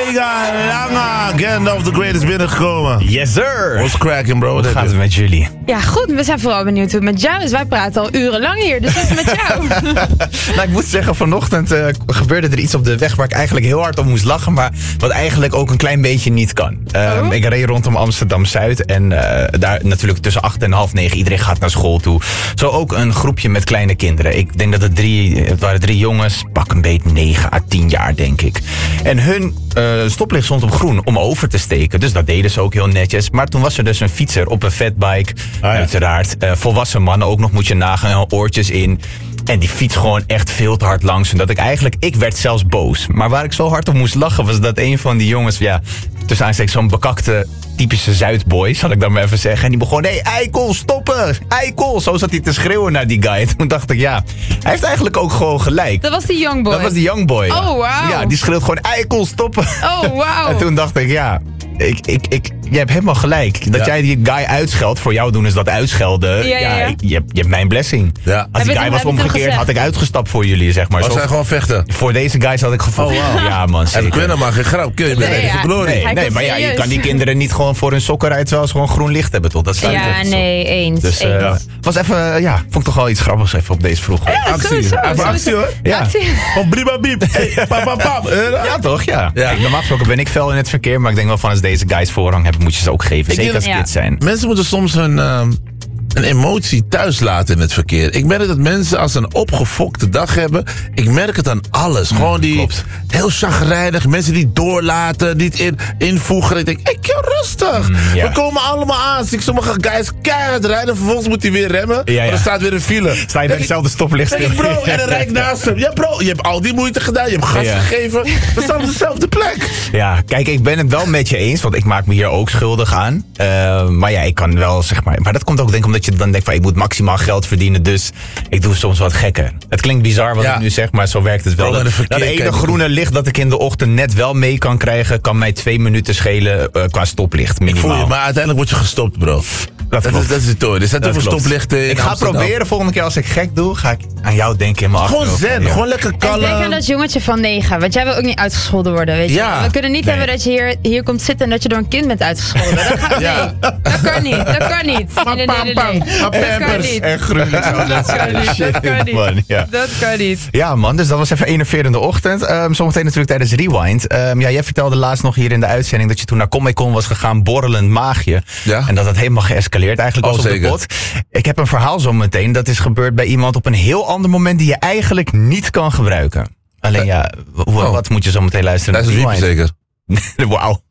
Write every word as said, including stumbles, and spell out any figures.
Omega Langa, Gandalf of the Great is binnengekomen. Yes, sir. What's cracking, bro? Hoe gaat het met jullie? Ja, goed. We zijn vooral benieuwd hoe het met jou is. Wij praten al urenlang hier, dus wat is het met jou? Nou, ik moet zeggen, vanochtend uh, gebeurde er iets op de weg waar ik eigenlijk heel hard op moest lachen, maar wat eigenlijk ook een klein beetje niet kan. Uh, oh? Ik reed rondom Amsterdam-Zuid en uh, daar natuurlijk tussen acht en half negen, iedereen gaat naar school toe. Zo ook een groepje met kleine kinderen. Ik denk dat het drie, het waren drie jongens, pak een beetje negen à tien jaar, denk ik. En hun uh, stoplicht stond op groen om over te steken, dus dat deden ze ook heel netjes. Maar toen was er dus een fietser op een fatbike, ah, ja. uiteraard. Uh, volwassen mannen ook nog, moet je nagaan, oortjes in. En die fiets gewoon echt veel te hard langs. En dat ik eigenlijk, ik werd zelfs boos. Maar waar ik zo hard op moest lachen was dat een van die jongens, ja, tussen aanstekens zo'n bekakte, typische Zuidboy, zal ik dan maar even zeggen. En die begon, hé, hey, eikel, stoppen, eikel. Zo zat hij te schreeuwen naar die guy. En toen dacht ik, ja, hij heeft eigenlijk ook gewoon gelijk. Dat was die youngboy? Dat was die youngboy. Ja. Oh, wauw. Ja, die schreeuwt gewoon, eikel, stoppen. Oh, wauw. En toen dacht ik, ja, ik, ik, ik, je hebt helemaal gelijk. Dat ja. jij die guy uitscheldt, voor jou doen is dat uitschelden. Ja, ja, ja. Ik, je, hebt, je hebt mijn blessing. Ja. Als die guy was omgekeerd, had ik uitgestapt voor jullie, zeg maar. Was Zo, hij gewoon vechten? Voor deze guys had ik gevoeld. Oh, wow. Ja, man, zeker. En ik weet maar geen grap. Kun je nee, even ja. nee, nee, nee, maar ja, je kan die kinderen niet gewoon voor hun sokken rijden terwijl ze gewoon groen licht hebben, toch? Dat is ja, nee, eens. Dus eens. Uh, was even, ja, vond ik toch wel iets grappigs even op deze vroeg. Ja, actie. sowieso, even sowieso. actie, hoor. Ja. Actie. Van brima biep. Hey, pap, pap, pap. Ja, toch? Ja. ja. Normaal gesproken ben ik fel in het verkeer, maar ik denk wel van als deze guys voorrang hebben, moet je ze ook geven. Zeker als kids zijn. Mensen moeten soms hun, uh, een emotie thuis laten in het verkeer. Ik merk dat mensen als ze een opgefokte dag hebben, ik merk het aan alles. Mm, Gewoon die klopt. Heel chagrijnig, mensen die doorlaten, niet in, invoegen. Ik denk, ik joh, rustig. Mm, ja. We komen allemaal aan. Zie ik sommige guys keihard rijden, vervolgens moet hij weer remmen. Ja, ja. Maar er staat weer een file. Sta je bij dezelfde stoplicht stil. Bro, en dan rijd ik naast hem. Ja bro, je hebt al die moeite gedaan, je hebt gas ja. gegeven. We staan op dezelfde plek. Ja, kijk, ik ben het wel met je eens, want ik maak me hier ook schuldig aan. Uh, maar ja, ik kan wel, zeg maar, maar dat komt ook denk ik omdat je dan denkt van ik moet maximaal geld verdienen, dus ik doe soms wat gekker. Het klinkt bizar wat ja. ik nu zeg, maar zo werkt het wel. Dat, dat ene groene licht dat ik in de ochtend net wel mee kan krijgen, kan mij twee minuten schelen uh, qua stoplicht minimaal. Ik voel je, maar uiteindelijk word je gestopt, bro. Dat, dat, is, dat is het hoor. Er zijn te veel stoplichten in Ik ga Amsterdam. proberen volgende keer als ik gek doe, ga ik aan jou denken in mijn achterhoofd. Gewoon zen, ja. gewoon lekker kalm. En denk aan dat jongetje van negen, want jij wil ook niet uitgescholden worden, weet je. Ja. We kunnen niet nee. hebben dat je hier, hier komt zitten en dat je door een kind bent uitgescholden. Dat, gaat, ja. nee, dat kan niet, dat kan niet. Nee, nee, nee, nee, nee. Dat kan niet. En groen. Dat kan niet, dat kan niet. Man, ja. Dat kan niet. Ja man, dus dat was even een enerverende ochtend. Um, zometeen natuurlijk tijdens Rewind. Um, ja, jij vertelde laatst nog hier in de uitzending dat je toen naar Comic-Con was gegaan, borrelend maagje. Ja. En dat het helemaal geëscaleerd eigenlijk was oh, op de pot. Ik heb een verhaal zo meteen. Dat is gebeurd bij iemand op een heel ander moment die je eigenlijk niet kan gebruiken. Alleen ja, w- oh. wat moet je zo meteen luisteren? Dat is een zeker. Wauw.